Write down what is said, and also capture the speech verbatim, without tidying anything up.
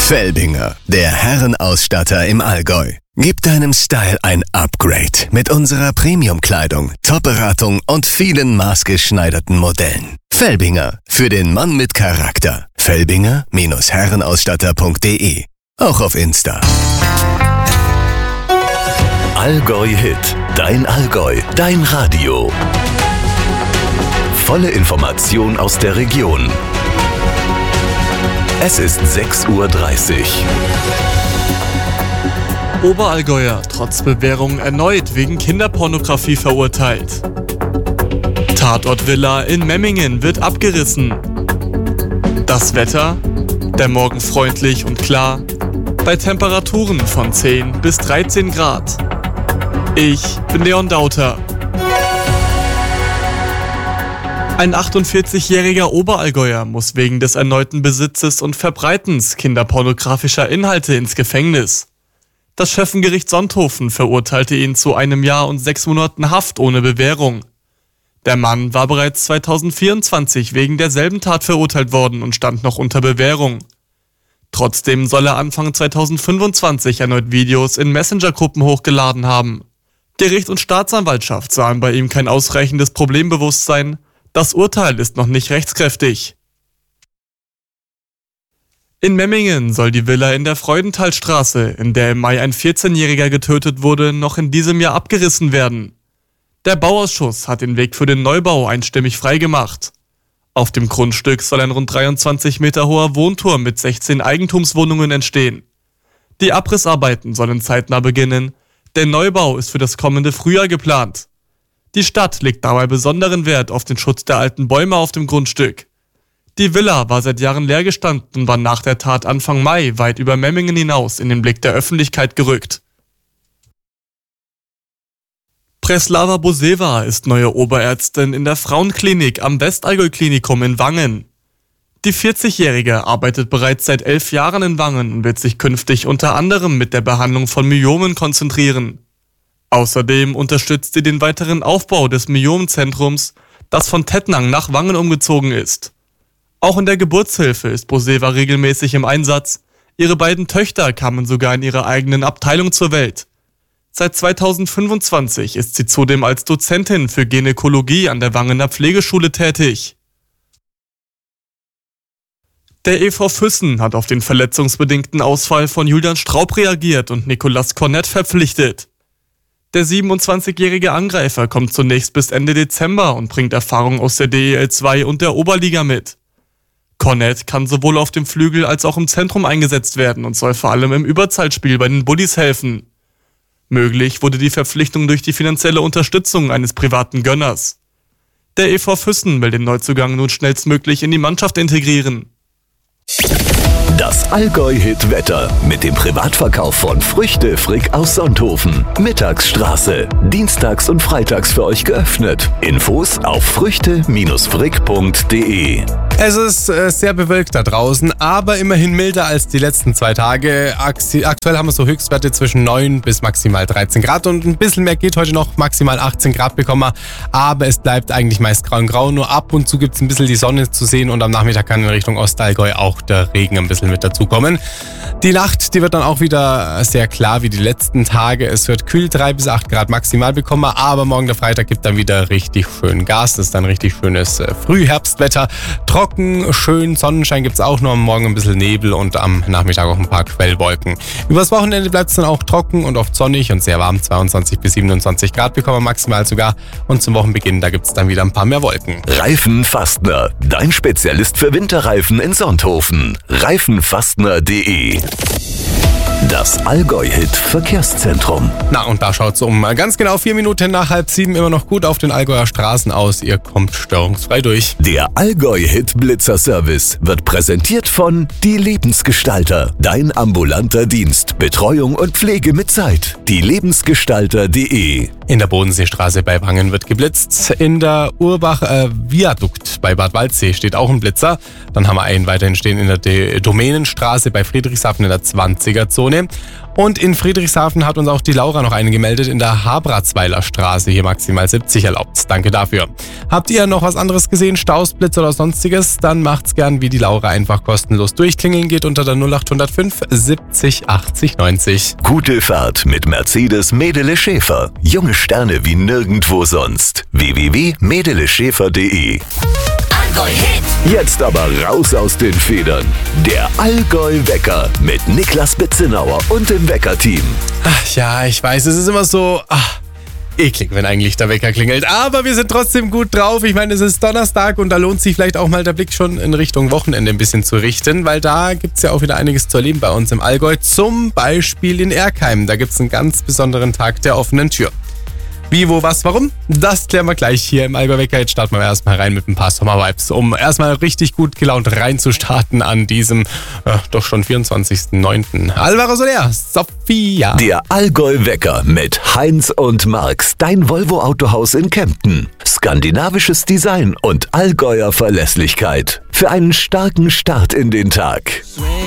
Felbinger, der Herrenausstatter im Allgäu. Gib deinem Style ein Upgrade mit unserer Premium-Kleidung, Top-Beratung und vielen maßgeschneiderten Modellen. Felbinger, für den Mann mit Charakter. Felbinger Herrenausstatter punkt de. Auch auf Insta. Allgäu Hit, dein Allgäu, dein Radio. Volle Information aus der Region. Es ist sechs Uhr dreißig. Oberallgäuer trotz Bewährung erneut wegen Kinderpornografie verurteilt. Tatortvilla in Memmingen wird abgerissen. Das Wetter? Der Morgen freundlich und klar, bei Temperaturen von zehn bis dreizehn Grad. Ich bin Leon Dauter. Ein achtundvierzigjähriger Oberallgäuer muss wegen des erneuten Besitzes und Verbreitens kinderpornografischer Inhalte ins Gefängnis. Das Schöffengericht Sonthofen verurteilte ihn zu einem Jahr und sechs Monaten Haft ohne Bewährung. Der Mann war bereits zweitausendvierundzwanzig wegen derselben Tat verurteilt worden und stand noch unter Bewährung. Trotzdem soll er Anfang zweitausendfünfundzwanzig erneut Videos in Messenger-Gruppen hochgeladen haben. Gericht und Staatsanwaltschaft sahen bei ihm kein ausreichendes Problembewusstsein. Das Urteil ist noch nicht rechtskräftig. In Memmingen soll die Villa in der Freudenthalstraße, in der im Mai ein vierzehnjähriger getötet wurde, noch in diesem Jahr abgerissen werden. Der Bauausschuss hat den Weg für den Neubau einstimmig freigemacht. Auf dem Grundstück soll ein rund dreiundzwanzig Meter hoher Wohnturm mit sechzehn Eigentumswohnungen entstehen. Die Abrissarbeiten sollen zeitnah beginnen. Der Neubau ist für das kommende Frühjahr geplant. Die Stadt legt dabei besonderen Wert auf den Schutz der alten Bäume auf dem Grundstück. Die Villa war seit Jahren leer gestanden und war nach der Tat Anfang Mai weit über Memmingen hinaus in den Blick der Öffentlichkeit gerückt. Preslava Boseva ist neue Oberärztin in der Frauenklinik am Westallgäu-Klinikum in Wangen. Die vierzigjährige arbeitet bereits seit elf Jahren in Wangen und wird sich künftig unter anderem mit der Behandlung von Myomen konzentrieren. Außerdem unterstützt sie den weiteren Aufbau des Myomzentrums, das von Tettnang nach Wangen umgezogen ist. Auch in der Geburtshilfe ist Boseva regelmäßig im Einsatz. Ihre beiden Töchter kamen sogar in ihrer eigenen Abteilung zur Welt. Seit zweitausendfünfundzwanzig ist sie zudem als Dozentin für Gynäkologie an der Wangener Pflegeschule tätig. Der E V Füssen hat auf den verletzungsbedingten Ausfall von Julian Straub reagiert und Nicolas Cornett verpflichtet. Der siebenundzwanzigjährige Angreifer kommt zunächst bis Ende Dezember und bringt Erfahrung aus der D E L zwei und der Oberliga mit. Cornett kann sowohl auf dem Flügel als auch im Zentrum eingesetzt werden und soll vor allem im Überzahlspiel bei den Bullies helfen. Möglich wurde die Verpflichtung durch die finanzielle Unterstützung eines privaten Gönners. Der E V Füssen will den Neuzugang nun schnellstmöglich in die Mannschaft integrieren. Das Allgäu-Hit-Wetter mit dem Privatverkauf von Früchte Frick aus Sonthofen. Mittagsstraße. Dienstags und freitags für euch geöffnet. Infos auf früchte Frick punkt de. Es ist äh, sehr bewölkt da draußen, aber immerhin milder als die letzten zwei Tage. Aktuell haben wir so Höchstwerte zwischen neun bis maximal dreizehn Grad und ein bisschen mehr geht heute noch, maximal achtzehn Grad bekommen wir. Aber es bleibt eigentlich meist grau und grau, nur ab und zu gibt es ein bisschen die Sonne zu sehen und am Nachmittag kann in Richtung Ostallgäu auch der Regen ein bisschen mit dazukommen. Die Nacht, die wird dann auch wieder sehr klar wie die letzten Tage. Es wird kühl, drei bis acht Grad maximal bekommen, aber morgen der Freitag gibt dann wieder richtig schön Gas. Das ist dann richtig schönes äh, Frühherbstwetter. Trocken, schön, Sonnenschein gibt es auch nur, am Morgen ein bisschen Nebel und am Nachmittag auch ein paar Quellwolken. Übers Wochenende bleibt es dann auch trocken und oft sonnig und sehr warm, zweiundzwanzig bis siebenundzwanzig Grad bekommen wir maximal sogar. Und zum Wochenbeginn, da gibt es dann wieder ein paar mehr Wolken. Reifenfastner, dein Spezialist für Winterreifen in Sonthofen. reifenfastner punkt de. Das Allgäu-Hit-Verkehrszentrum. Na, und da schaut es um ganz genau vier Minuten nach halb sieben immer noch gut auf den Allgäuer Straßen aus. Ihr kommt störungsfrei durch. Der Allgäu-Hit-Blitzer-Service wird präsentiert von Die Lebensgestalter. Dein ambulanter Dienst. Betreuung und Pflege mit Zeit. die lebensgestalter punkt de. In der Bodenseestraße bei Wangen wird geblitzt. In der Urbach äh, Viadukt bei Bad Waldsee steht auch ein Blitzer. Dann haben wir einen weiterhin stehen in der De- Domänenstraße bei Friedrichshafen in der zwanziger Zone. Zone. Und in Friedrichshafen hat uns auch die Laura noch einen gemeldet in der Habratsweiler Straße, hier maximal siebzig erlaubt. Danke dafür. Habt ihr noch was anderes gesehen, Staus, Blitz oder sonstiges? Dann macht's gern wie die Laura, einfach kostenlos durchklingeln, geht unter der null acht null fünf siebzig achtzig neunzig. Gute Fahrt mit Mercedes Medele Schäfer. Junge Sterne wie nirgendwo sonst. w w w punkt medele schäfer punkt de. Jetzt aber raus aus den Federn. Der Allgäu-Wecker mit Niklas Bitzenauer und dem Wecker-Team. Ach ja, ich weiß, es ist immer so ach, eklig, wenn eigentlich der Wecker klingelt. Aber wir sind trotzdem gut drauf. Ich meine, es ist Donnerstag und da lohnt sich vielleicht auch mal der Blick schon in Richtung Wochenende ein bisschen zu richten, weil da gibt es ja auch wieder einiges zu erleben bei uns im Allgäu. Zum Beispiel in Erkheim. Da gibt es einen ganz besonderen Tag der offenen Tür. Wie, wo, was, warum? Das klären wir gleich hier im Allgäu-Wecker. Jetzt starten wir erstmal rein mit ein paar Sommer-Vibes, um erstmal richtig gut gelaunt reinzustarten an diesem äh, doch schon vierundzwanzigsten neunten Alvaro Soler, Sophia. Der Allgäu-Wecker mit Heinz und Marx, dein Volvo-Autohaus in Kempten. Skandinavisches Design und Allgäuer Verlässlichkeit. Für einen starken Start in den Tag.